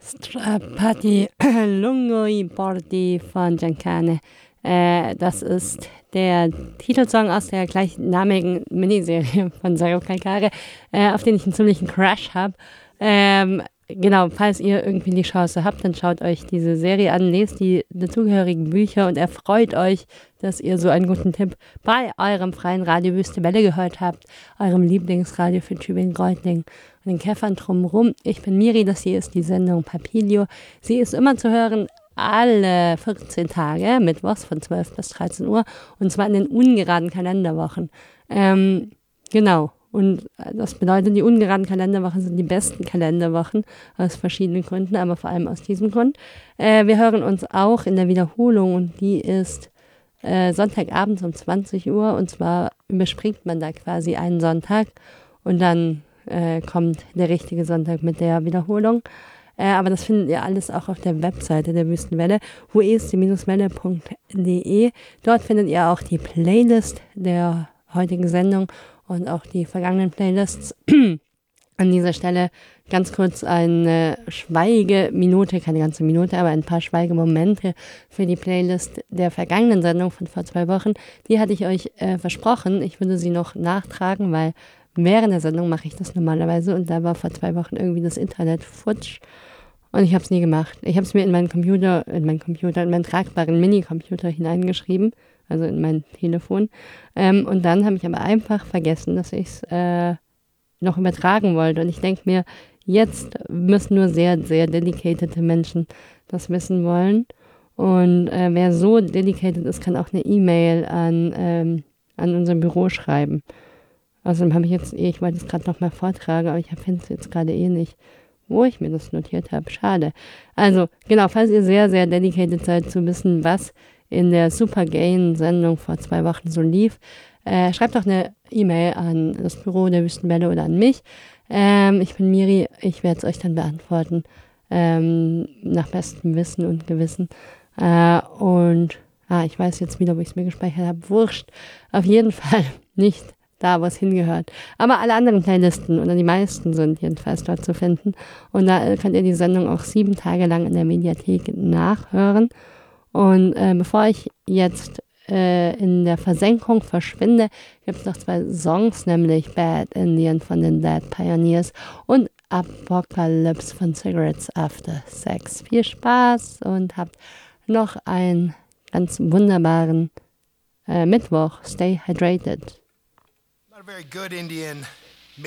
Strapati Lungoi Bordi von Giancane. Das ist der Titelsong aus der gleichnamigen Miniserie von Sayo Calcare, auf den ich einen ziemlichen Crush habe. Genau, falls ihr irgendwie die Chance habt, dann schaut euch diese Serie an, lest die dazugehörigen Bücher und erfreut euch, dass ihr so einen guten Tipp bei eurem freien Radio Wüste Welle gehört habt, eurem Lieblingsradio für Tübingen-Reutlingen und den Käffern drumherum. Ich bin Miri, das hier ist die Sendung Papilio. Sie ist immer zu hören alle 14 Tage, mittwochs von 12 bis 13 Uhr und zwar in den ungeraden Kalenderwochen. Genau. Und das bedeutet, die ungeraden Kalenderwochen sind die besten Kalenderwochen aus verschiedenen Gründen, aber vor allem aus diesem Grund. Wir hören uns auch in der Wiederholung und die ist Sonntagabends um 20 Uhr und zwar überspringt man da quasi einen Sonntag und dann kommt der richtige Sonntag mit der Wiederholung. Aber das findet ihr alles auch auf der Webseite der Wüstenwelle, www.welle.de. Dort findet ihr auch die Playlist der heutigen Sendung und auch die vergangenen Playlists. An dieser Stelle ganz kurz eine Schweigeminute, keine ganze Minute, aber ein paar Schweigemomente für die Playlist der vergangenen Sendung von vor 2 Wochen. Die hatte ich euch versprochen. Ich würde sie noch nachtragen, weil während der Sendung mache ich das normalerweise und da war vor 2 Wochen irgendwie das Internet futsch und ich habe es nie gemacht. Ich habe es mir in meinen tragbaren Minicomputer hineingeschrieben, also in mein Telefon. Und dann habe ich aber einfach vergessen, dass ich es noch übertragen wollte. Und ich denke mir, jetzt müssen nur sehr, sehr dedicated Menschen das wissen wollen. Und wer so dedicated ist, kann auch eine E-Mail an unser Büro schreiben. Außerdem habe ich wollte es gerade noch mal vortragen, aber ich finde es jetzt gerade nicht, wo ich mir das notiert habe. Schade. Also, genau, falls ihr sehr, sehr dedicated seid zu wissen, was in der Super-Gain-Sendung vor 2 Wochen so lief, schreibt doch eine E-Mail an das Büro der Wüstenwelle oder an mich. Ich bin Miri, ich werde es euch dann beantworten, nach bestem Wissen und Gewissen. Ich weiß jetzt wieder, wo ich es mir gespeichert habe. Wurscht. Auf jeden Fall nicht da, wo es hingehört. Aber alle anderen Playlisten oder die meisten sind jedenfalls dort zu finden. Und da könnt ihr die Sendung auch 7 Tage lang in der Mediathek nachhören. Und bevor ich jetzt in der Versenkung verschwinde, gibt es noch 2 Songs, nämlich Bad Indian von den Dead Pioneers und Apocalypse von Cigarettes After Sex. Viel Spaß und habt noch einen ganz wunderbaren Mittwoch. Stay hydrated. Not a very good Indian.